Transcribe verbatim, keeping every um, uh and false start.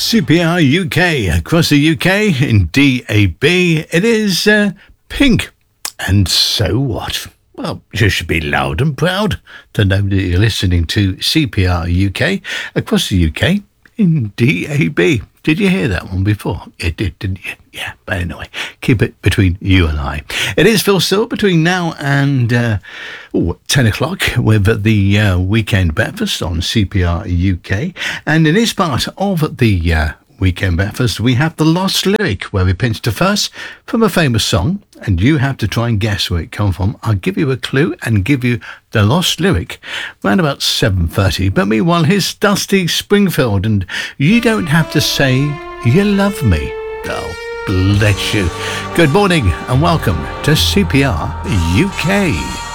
C P R U K, across the U K in D A B, it is uh, Pink. And so what? Well, you should be loud and proud to know that you're listening to C P R U K, across the U K in D A B. Did you hear that one before? You did, didn't you? Yeah, but anyway, keep it between you and I. It is Phil Still between now and uh, ooh, ten o'clock with the uh, Weekend Breakfast on C P R U K. And in this part of the uh, Weekend Breakfast, we have the Lost Lyric, where we pinch the verse from a famous song, and you have to try and guess where it comes from. I'll give you a clue and give you the Lost Lyric around about seven thirty. But meanwhile, here's Dusty Springfield, and you don't have to say you love me. Oh, bless you. Good morning and welcome to C P R U K.